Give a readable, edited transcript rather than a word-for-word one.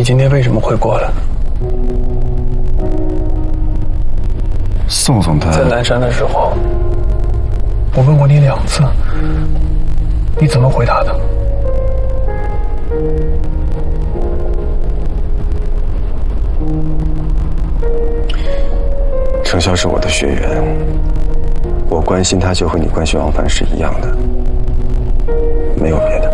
你今天为什么会过来？ 宋总他在南山的时候，我问过你2次，你怎么回答的？ 程潇是我的学员，我关心他就和你关心王凡是一样的，没有别的。